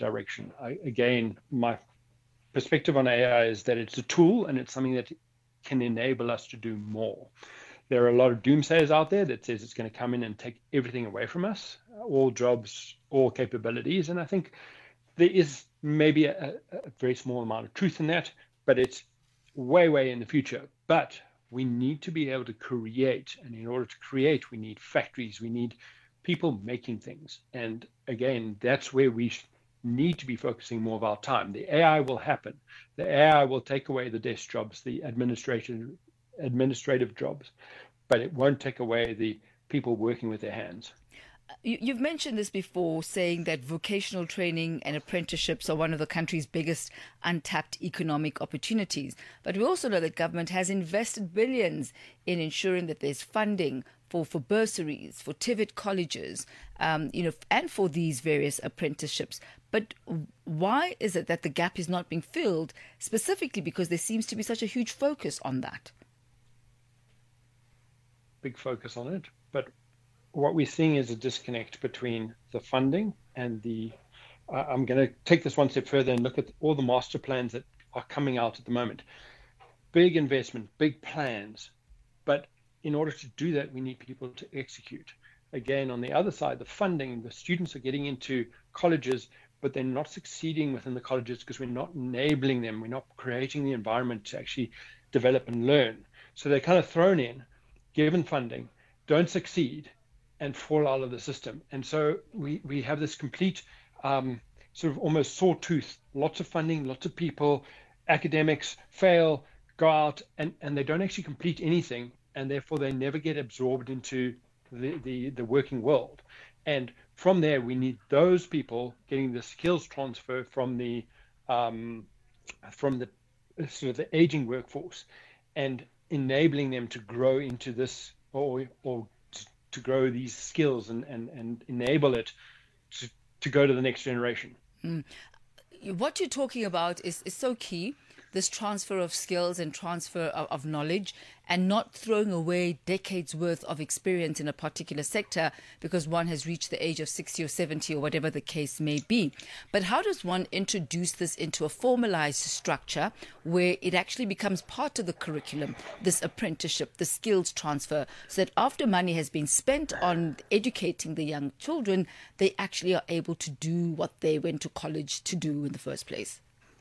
direction. Again, my perspective on AI is that it's a tool and it's something that can enable us to do more. There are a lot of doomsayers out there that says it's going to come in and take everything away from us, all jobs, all capabilities. And I think there is maybe a very small amount of truth in that, but it's way, way in the future. But we need to be able to create. And in order to create, we need factories, we need people making things. And again, that's where we need to be focusing more of our time. The AI will happen. The AI will take away the desk jobs, the administrative jobs, but it won't take away the people working with their hands. You've mentioned this before, saying that vocational training and apprenticeships are one of the country's biggest untapped economic opportunities. But we also know that government has invested billions in ensuring that there's funding for bursaries, for TVET colleges, and for these various apprenticeships. But why is it that the gap is not being filled, specifically because there seems to be such a huge focus on that? Big focus on it, but what we're seeing is a disconnect between the funding and I'm going to take this one step further and look at all the master plans that are coming out at the moment. Big investment, big plans, but in order to do that, we need people to execute. Again, on the other side, the funding, the students are getting into colleges, but they're not succeeding within the colleges because we're not enabling them. We're not creating the environment to actually develop and learn. So they're kind of thrown in, given funding, don't succeed, and fall out of the system. And so we have this complete sort of almost sawtooth, lots of funding, lots of people, academics fail, go out, and they don't actually complete anything, and therefore they never get absorbed into the working world. And from there, we need those people getting the skills transfer from the sort of the aging workforce and enabling them to grow into this or to grow these skills and enable it to go to the next generation. What you're talking about is so key, this transfer of skills and transfer of knowledge, and not throwing away decades worth of experience in a particular sector because one has reached the age of 60 or 70 or whatever the case may be. But how does one introduce this into a formalized structure where it actually becomes part of the curriculum, this apprenticeship, the skills transfer, so that after money has been spent on educating the young children, they actually are able to do what they went to college to do in the first place?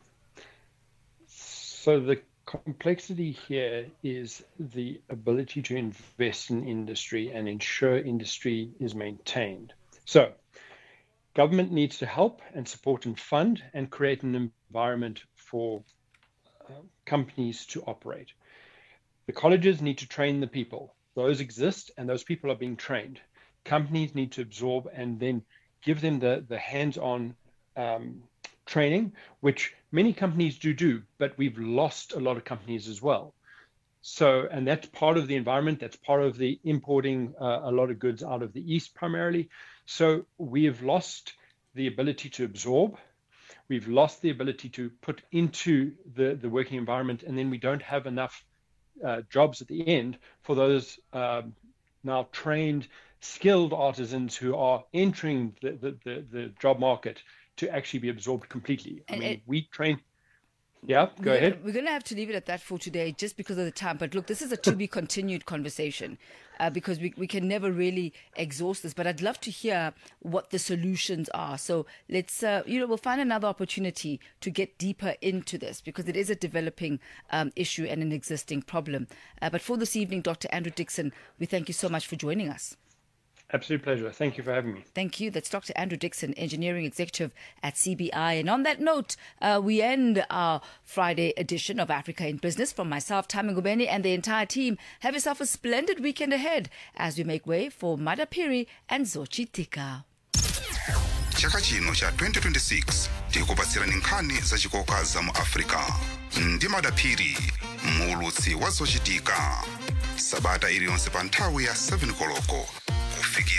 So the complexity here is the ability to invest in industry and ensure industry is maintained. So government needs to help and support and fund and create an environment for companies to operate. The colleges need to train the people. Those exist and those people are being trained. Companies need to absorb and then give them the hands-on training, which many companies do, but we've lost a lot of companies as well. So, and that's part of the environment, that's part of the importing a lot of goods out of the East primarily. So we have lost the ability to absorb, we've lost the ability to put into the working environment, and then we don't have enough jobs at the end for those now trained, skilled artisans who are entering the job market to actually be absorbed completely. We train. Yeah, go ahead. We're going to have to leave it at that for today just because of the time. But look, this is a to be continued conversation because we can never really exhaust this. But I'd love to hear what the solutions are. So let's, we'll find another opportunity to get deeper into this because it is a developing issue and an existing problem. But for this evening, Dr. Andrew Dickson, we thank you so much for joining us. Absolute pleasure. Thank you for having me. Thank you. That's Dr. Andrew Dickson, Engineering Executive at CBI. And on that note, we end our Friday edition of Africa in Business. From myself, Tami Ngubeni, and the entire team, have yourself a splendid weekend ahead as we make way for Madapiri and Zochitika. Chaka chino cha 2026 tikupatsirani nkhani zachikoka za mu Africa ndi Madapiri muulutsi wa Zochitika sabata iliyonse pa nthawi ya 7 koloko.